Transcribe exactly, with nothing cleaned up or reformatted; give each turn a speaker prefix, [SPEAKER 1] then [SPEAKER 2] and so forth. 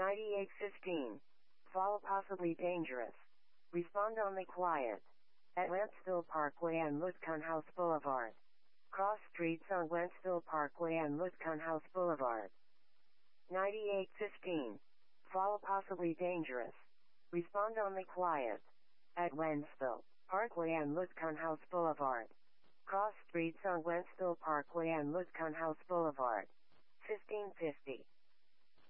[SPEAKER 1] ninety-eight fifteen. Follow possibly dangerous. Respond only quiet. At Wentzville Parkway and Lutcon House Boulevard. Cross streets on Wentzville Parkway and Lutcon House Boulevard. ninety-eight fifteen. Follow possibly dangerous. Respond only quiet. At Wentzville Parkway and Lutcon House Boulevard. Cross streets on Wentzville Parkway and Lutcon House Boulevard. fifteen fifty.